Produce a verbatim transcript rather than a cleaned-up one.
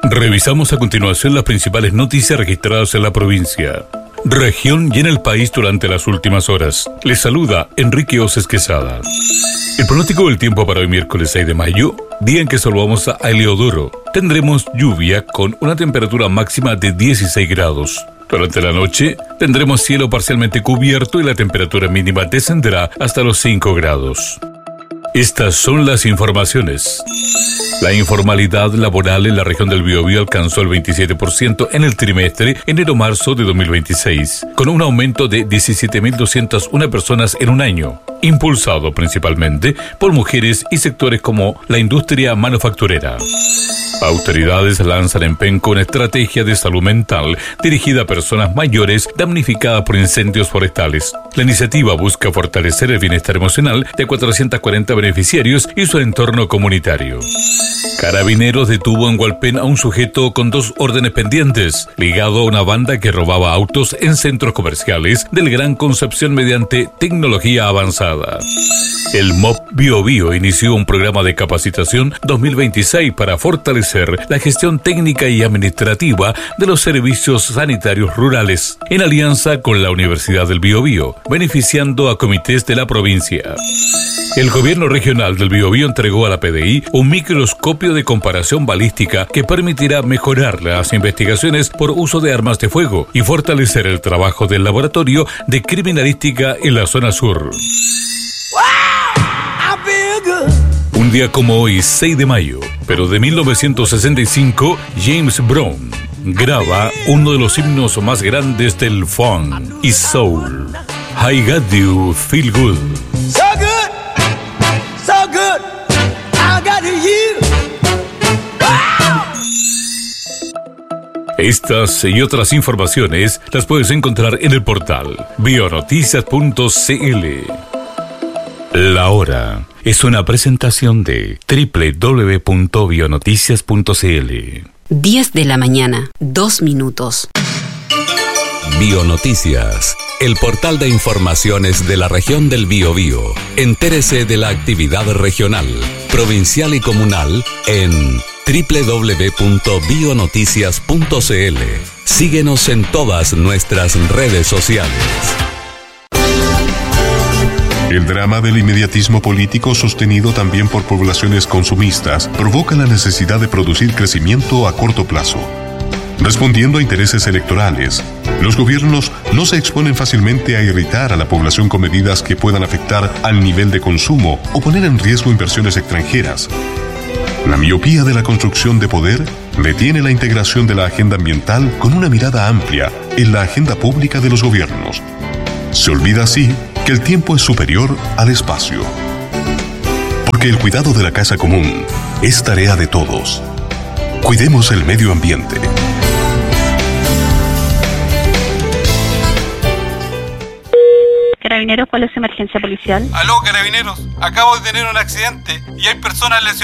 Revisamos a continuación las principales noticias registradas en la provincia, región y en el país durante las últimas horas. Les saluda Enrique Oces Quesada. El pronóstico del tiempo para hoy miércoles seis de mayo, día en que saludamos a Heliodoro. Tendremos lluvia con una temperatura máxima de dieciséis grados. Durante la noche tendremos cielo parcialmente cubierto y la temperatura mínima descenderá hasta los cinco grados. Estas son las informaciones. La informalidad laboral en la región del Biobío alcanzó el veintisiete por ciento en el trimestre enero-marzo de dos mil veintiséis, con un aumento de diecisiete mil doscientas una personas en un año, impulsado principalmente por mujeres y sectores como la industria manufacturera. Autoridades lanzan en Penco una estrategia de salud mental dirigida a personas mayores damnificadas por incendios forestales. La iniciativa busca fortalecer el bienestar emocional de cuatrocientos cuarenta beneficiarios y su entorno comunitario. Carabineros detuvo en Hualpén a un sujeto con dos órdenes pendientes, ligado a una banda que robaba autos en centros comerciales del Gran Concepción mediante tecnología avanzada. El M O P Biobío inició un programa de capacitación dos mil veintiséis para fortalecer la gestión técnica y administrativa de los servicios sanitarios rurales, en alianza con la Universidad del Biobío, beneficiando a comités de la provincia. El gobierno regional del Biobío entregó a la P D I un microscopio de comparación balística que permitirá mejorar las investigaciones por uso de armas de fuego y fortalecer el trabajo del laboratorio de criminalística en la zona sur. Un día como hoy, seis de mayo, pero de mil novecientos sesenta y cinco, James Brown graba uno de los himnos más grandes del funk y soul, I Got You Feel Good. So good, so good, I got you. Wow. Estas y otras informaciones las puedes encontrar en el portal bionoticias punto c l. La hora es una presentación de doble u doble u doble u punto bionoticias punto c l. diez de la mañana, dos minutos. Bionoticias, el portal de informaciones de la región del Biobío. Entérese de la actividad regional, provincial y comunal en doble u doble u doble u punto bionoticias punto c l. Síguenos en todas nuestras redes sociales. El drama del inmediatismo político, sostenido también por poblaciones consumistas, provoca la necesidad de producir crecimiento a corto plazo. Respondiendo a intereses electorales, los gobiernos no se exponen fácilmente a irritar a la población con medidas que puedan afectar al nivel de consumo o poner en riesgo inversiones extranjeras. La miopía de la construcción de poder detiene la integración de la agenda ambiental con una mirada amplia en la agenda pública de los gobiernos. Se olvida así que el tiempo es superior al espacio. Porque el cuidado de la casa común es tarea de todos. Cuidemos el medio ambiente. Carabineros, ¿cuál es su emergencia policial? Aló, Carabineros. Acabo de tener un accidente y hay personas lesionadas.